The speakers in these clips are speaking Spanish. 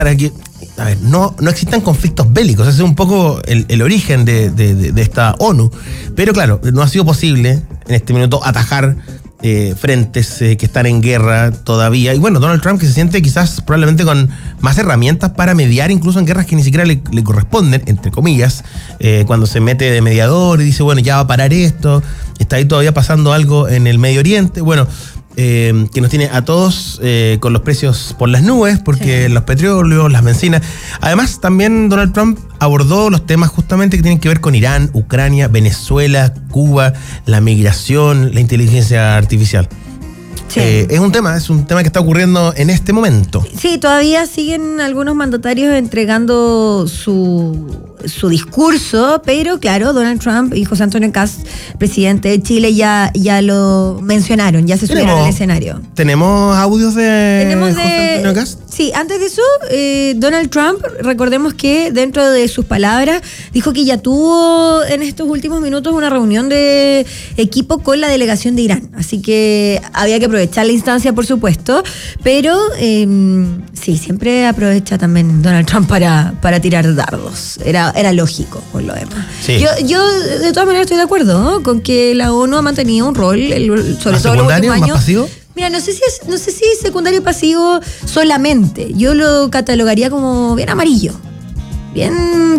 para que no existan conflictos bélicos. Ese es un poco el origen de esta ONU. Pero claro, no ha sido posible en este minuto atajar frentes que están en guerra todavía. Y bueno, Donald Trump, que se siente quizás probablemente con más herramientas para mediar incluso en guerras que ni siquiera le corresponden, entre comillas, cuando se mete de mediador y dice, bueno, ya va a parar esto, está ahí todavía pasando algo en el Medio Oriente, bueno, que nos tiene a todos con los precios por las nubes, porque los petróleos, las bencinas. Además, también Donald Trump abordó los temas justamente que tienen que ver con Irán, Ucrania, Venezuela, Cuba, la migración, la inteligencia artificial. Sí. Es un tema que está ocurriendo en este momento. Sí, todavía siguen algunos mandatarios entregando su discurso, pero claro, Donald Trump y José Antonio Kast, presidente de Chile, ya lo mencionaron, ya se subieron al escenario. ¿Tenemos audios de José Antonio Kast? Sí, antes de eso, Donald Trump, recordemos que dentro de sus palabras, dijo que ya tuvo en estos últimos minutos una reunión de equipo con la delegación de Irán, así que había que aprovechar la instancia, por supuesto, pero sí, siempre aprovecha también Donald Trump para tirar dardos. Era lógico por lo demás. Sí. Yo de todas maneras estoy de acuerdo, ¿no?, con que la ONU ha mantenido un rol, sobre todo en los últimos años. ¿Más pasivo? Mira, no sé si secundario pasivo solamente. Yo lo catalogaría como bien amarillo. Bien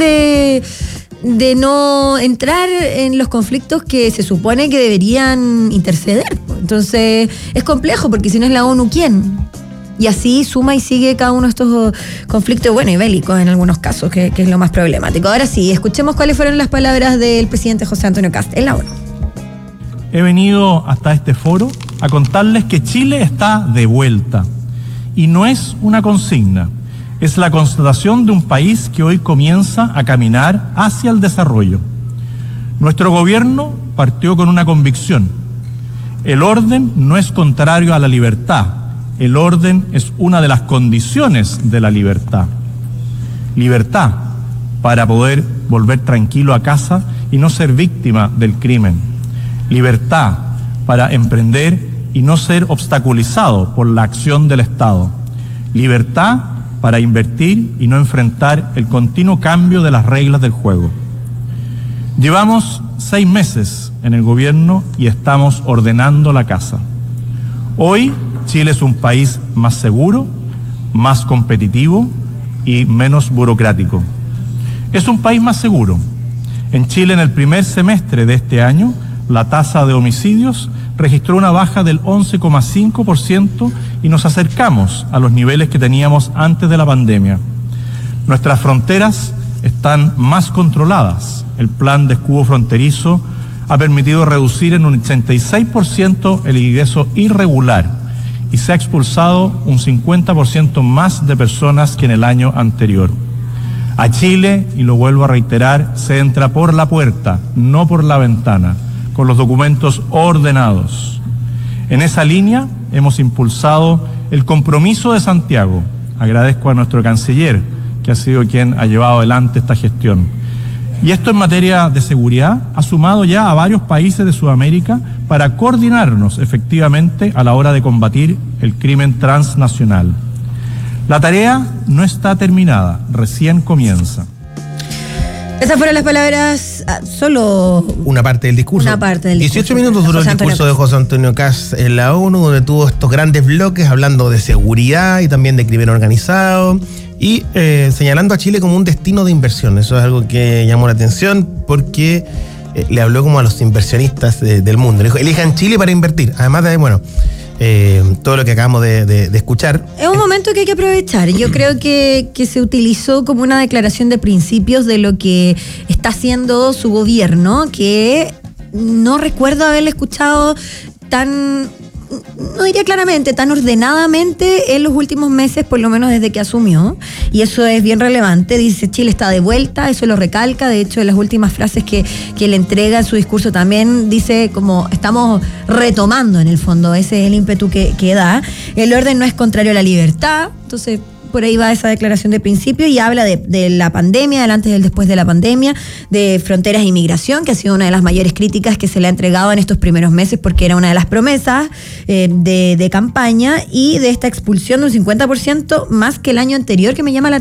de no entrar en los conflictos que se supone que deberían interceder. Entonces, es complejo, porque si no es la ONU, ¿quién? Y así suma y sigue cada uno de estos conflictos, bueno, y bélicos en algunos casos, que es lo más problemático. Ahora sí, escuchemos cuáles fueron las palabras del presidente José Antonio Kast en la ONU. He venido hasta este foro a contarles que Chile está de vuelta. Y no es una consigna, es la constatación de un país que hoy comienza a caminar hacia el desarrollo. Nuestro gobierno partió con una convicción: el orden no es contrario a la libertad, el orden es una de las condiciones de la libertad. Libertad para poder volver tranquilo a casa y no ser víctima del crimen. Libertad para emprender y no ser obstaculizado por la acción del Estado. Libertad para invertir y no enfrentar el continuo cambio de las reglas del juego. Llevamos 6 meses en el gobierno y estamos ordenando la casa. Hoy Chile es un país más seguro, más competitivo y menos burocrático. Es un país más seguro. En Chile, en el primer semestre de este año, la tasa de homicidios registró una baja del 11,5% y nos acercamos a los niveles que teníamos antes de la pandemia. Nuestras fronteras están más controladas. El plan de escudo fronterizo ha permitido reducir en un 86% el ingreso irregular y se ha expulsado un 50% más de personas que en el año anterior. A Chile, y lo vuelvo a reiterar, se entra por la puerta, no por la ventana, con los documentos ordenados. En esa línea hemos impulsado el compromiso de Santiago. Agradezco a nuestro canciller, que ha sido quien ha llevado adelante esta gestión. Y esto en materia de seguridad ha sumado ya a varios países de Sudamérica para coordinarnos efectivamente a la hora de combatir el crimen transnacional. La tarea no está terminada, recién comienza. Esas fueron las palabras, solo una parte del discurso. 18 minutos duró el discurso de José Antonio Kast en la ONU, donde tuvo estos grandes bloques hablando de seguridad y también de crimen organizado y señalando a Chile como un destino de inversión. Eso es algo que llamó la atención porque le habló como a los inversionistas del mundo. Le dijo, elijan Chile para invertir. Además de, bueno, todo lo que acabamos de escuchar. Es un momento que hay que aprovechar. Yo creo que se utilizó como una declaración de principios de lo que está haciendo su gobierno, que no recuerdo haberle escuchado tan, no diría claramente, tan ordenadamente en los últimos meses, por lo menos desde que asumió, y eso es bien relevante. Dice, Chile está de vuelta, eso lo recalca. De hecho, en las últimas frases que le entrega en su discurso también dice como estamos retomando, en el fondo, ese es el ímpetu que da. El orden no es contrario a la libertad. Entonces, por ahí va esa declaración de principio y habla de la pandemia, del antes y el después de la pandemia, de fronteras e inmigración, que ha sido una de las mayores críticas que se le ha entregado en estos primeros meses porque era una de las promesas de campaña, y de esta expulsión de un 50% más que el año anterior, que me llama la